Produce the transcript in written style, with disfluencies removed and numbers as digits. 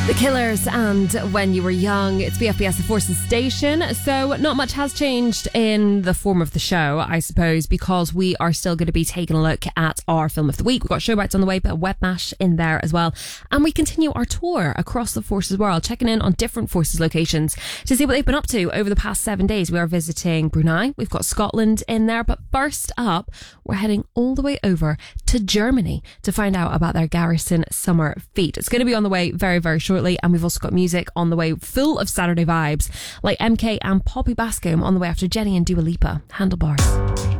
The Killers and When You Were Young. It's BFBS, the Forces Station. So not much has changed in the form of the show, I suppose, because we are still going to be taking a look at our film of the week. We've got Showbites on the way, but a web mash in there as well. And we continue our tour across the Forces world, checking in on different Forces locations to see what they've been up to over the past 7 days. We are visiting Brunei. We've got Scotland in there. But first up, we're heading all the way over to Germany to find out about their Garrison Summer Feat. It's going to be on the way very, very shortly. And we've also got music on the way full of Saturday vibes, like MK and Poppy Bascombe on the way after Jenny and Dua Lipa. Handlebars.